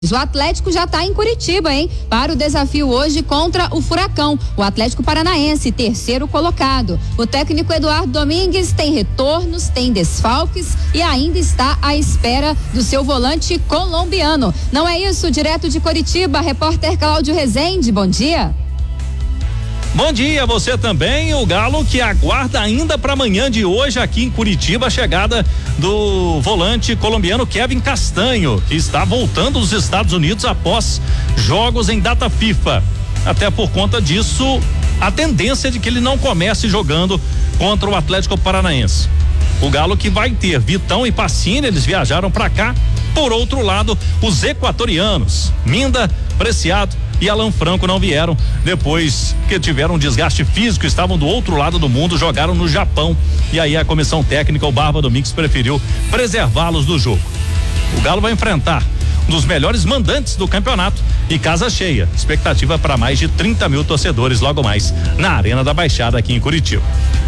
O Atlético já está em Curitiba, hein? Para o desafio hoje contra o Furacão, o Atlético Paranaense, terceiro colocado. O técnico Eduardo Domingues tem retornos, tem desfalques e ainda está à espera do seu volante colombiano. Não é isso? Direto de Curitiba, repórter Cláudio Rezende, bom dia. Bom dia, você também. O Galo que aguarda ainda para amanhã de hoje aqui em Curitiba a chegada do volante colombiano Kevin Castanho, que está voltando dos Estados Unidos após jogos em data FIFA. Até por conta disso, a tendência é de que ele não comece jogando contra o Atlético Paranaense. O Galo que vai ter Vitão e Pacini, eles viajaram para cá. Por outro lado, os equatorianos, Minda, Preciado e Alan Franco não vieram depois que tiveram um desgaste físico, estavam do outro lado do mundo, jogaram no Japão e aí a comissão técnica, o Barba Domingues, preferiu preservá-los do jogo. O Galo vai enfrentar um dos melhores mandantes do campeonato e casa cheia, expectativa para mais de 30 mil torcedores logo mais na Arena da Baixada aqui em Curitiba.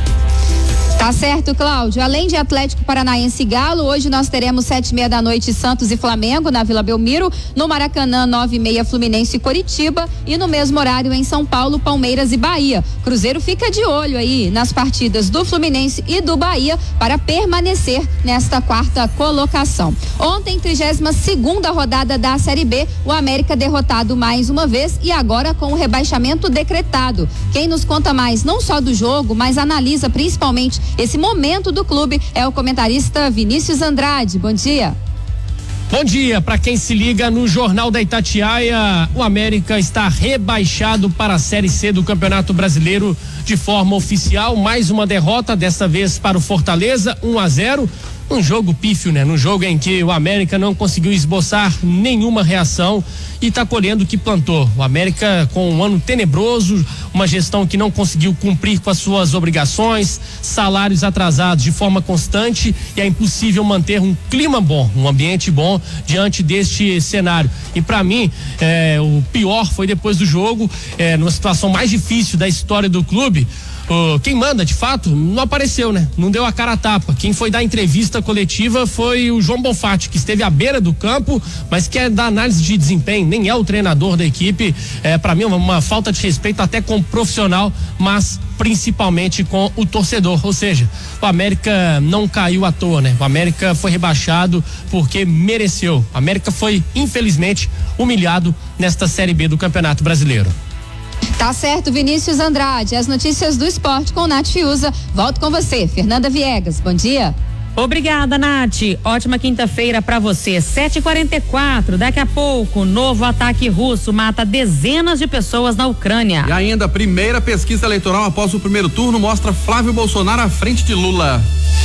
Tá certo, Cláudio. Além de Atlético Paranaense e Galo, hoje nós teremos 7:30 da noite Santos e Flamengo na Vila Belmiro, no Maracanã 9:30 Fluminense e Coritiba e no mesmo horário em São Paulo, Palmeiras e Bahia. Cruzeiro fica de olho aí nas partidas do Fluminense e do Bahia para permanecer nesta quarta colocação. Ontem, 32ª rodada da Série B, o América derrotado mais uma vez e agora com o rebaixamento decretado. Quem nos conta mais, não só do jogo, mas analisa principalmente esse momento do clube é o comentarista Vinícius Andrade. Bom dia. Bom dia, para quem se liga no Jornal da Itatiaia, o América está rebaixado para a Série C do Campeonato Brasileiro de forma oficial. Mais uma derrota, desta vez para o Fortaleza, 1-0. Um jogo pífio, né? Num jogo em que o América não conseguiu esboçar nenhuma reação e está colhendo o que plantou. O América com um ano tenebroso, uma gestão que não conseguiu cumprir com as suas obrigações, salários atrasados de forma constante e é impossível manter um clima bom, um ambiente bom diante deste cenário. E para mim, o pior foi depois do jogo, numa situação mais difícil da história do clube. Quem manda, de fato, não apareceu, né? Não deu a cara a tapa. Quem foi dar entrevista coletiva foi o João Bonfatti, que esteve à beira do campo, mas que é da análise de desempenho, nem é o treinador da equipe. Para mim, uma falta de respeito até com o profissional, mas principalmente com o torcedor. Ou seja, o América não caiu à toa, né? O América foi rebaixado porque mereceu. O América foi, infelizmente, humilhado nesta Série B do Campeonato Brasileiro. Tá certo, Vinícius Andrade. As notícias do esporte com Nath Fiuza. Volto com você, Fernanda Viegas. Bom dia. Obrigada, Nath. Ótima quinta-feira para você. 7h44. Daqui a pouco, novo ataque russo mata dezenas de pessoas na Ucrânia. E ainda, primeira pesquisa eleitoral após o primeiro turno mostra Flávio Bolsonaro à frente de Lula.